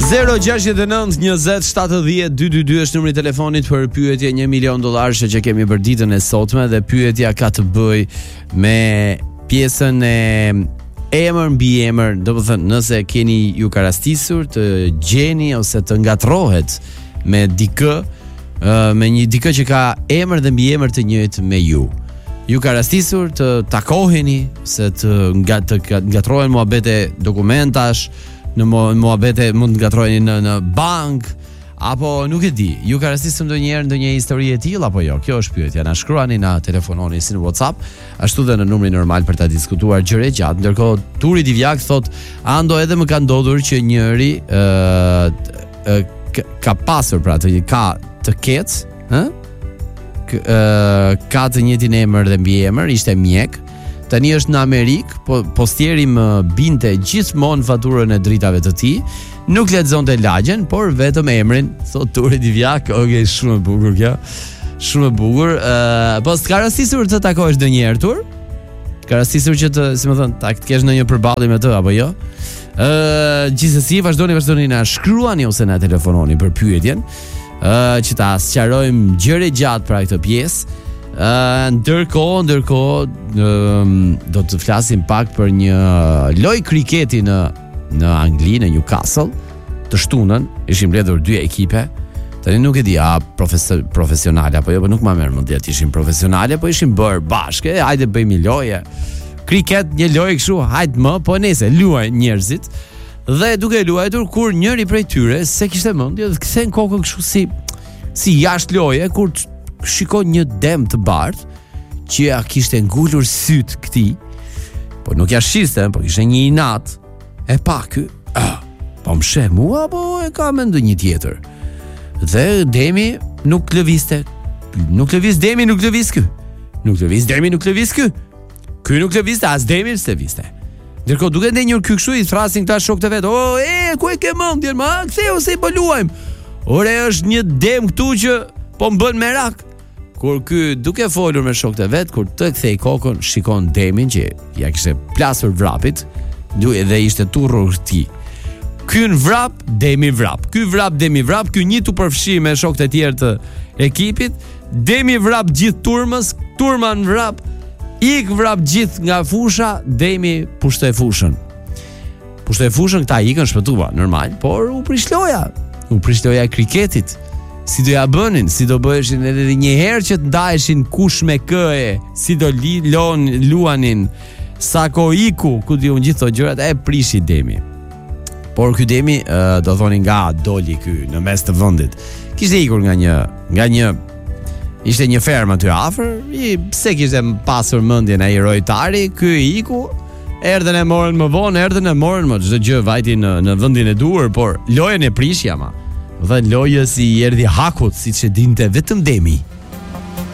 06920702222 është numri i telefonit për pyetje $1 milion që kemi për ditën e sotme, dhe pyetja ka të bëj me pjesën e emër mbi emër, do të thënë nëse keni ju ka rastisur të gjeni ose të ngatrohet me dikë, me një dikë që ka emër dhe mbi emër të njëjtë me ju. Ju ka rastisur të takoheni, se të ngatrohen muhabete dokumentash, në muhabete mund të ngatroheni në bank, apo nuk e di. Ju ka rastisur ndonjë histori e tillë apo jo? Kjo është pyetja. Na shkruani, na telefononi si në WhatsApp, ashtu dhe në numrin normal për ta diskutuar gjëre gjatë. Ndërkohë Turi Divjak thot, ando edhe më ka ndodhur që njëri ka pasur, pra ka të ketë, ka të njëjtin emër dhe mbi emër, ishte mjek. Tani është në Amerikë, postieri më binte gjithmonë faturën e dritave të tij, nuk lexonte lagjen, por vetëm emrin, thot Turi Divjak. Okej, shumë e bukur kjo. Shumë e bukur. Po s'ka rastisur të takohesh ndonjëherë Tur? Ka rastisur që të, si më thon, të kesh ndonjë përballje me të apo jo? Gjithsesi, vazhdoni na shkruani ose na telefononi për pyetjen, që ta sqarojmë gjëre gjatë për këtë pjesë. Ndërkohë do të flasim pak për një lojë kriketi në Angli, në Newcastle. Të shtunën ishim mbledhur dy ekipe. Tani nuk e di a profesionale apo jo, po nuk më merr mendja të ishin profesionale, po ishin bërë bashkë. Hajde bëjmë lojë. Kriket, një lojë kështu, hajde më, po nëse luajnë njerëzit. Dhe duke luajtur, kur njëri prej tyre se kishte mendje të kthen kokën kështu si jashtë loje, kur shikon një dem të bardh që ja kishte ngulur syt këtij, po nuk ja shiste, po kishte një inat. E pa ky, po më sheh mua, po e ka mendoj një tjetër. Dhe demi nuk lëviste. Nuk lëviz demi, nuk lëviz ky. Nuk lëviz demi, nuk lëviz ky. Ky nuk lëvizte, as demi s'lëvizte. Ndërkohë duke ndenjur ky kështu, i thrasin këta shokët e vet. Ku e ke mendjen, ma? Ktheu se po luajm. Ore, është një dem këtu që po më bën merak. Kur ky duke folur me shokët e vet, kur të kthej kokën, shikon demin që ja kishte plasur vrapit, dhe ishte turrur këtij. Ky në vrap, demi vrap. Ky vrap, demi vrap. Ky një tu përfshi me shokët e tjerë të ekipit. Demi vrap gjithë turmës, turma në vrap. Ik vrap gjithë nga fusha, demi pushtoi fushën. Pushtoi fushën, këta ikën shpëtua, normal, por u prish loja. U prish loja e kriketit. Si do ja bënin, si do bëheshin edhe një herë që të ndaheshin kush me këe, si do luanin, sa ko iku, ku di unë gjithë të gjërat, e prishi demi. Por ky demi, do thoni nga doli ky në mes të vendit. Kishte ikur nga një ishte një fermë aty afër, pse kishte pasur mendjen ai rojtari, ky iku, erdhën e morën më vonë, çdo gjë vajti në vendin e duhur, por lojën e prishja ma. Dhe lojës i erdhi hakut, siç e dinte vetëm demi.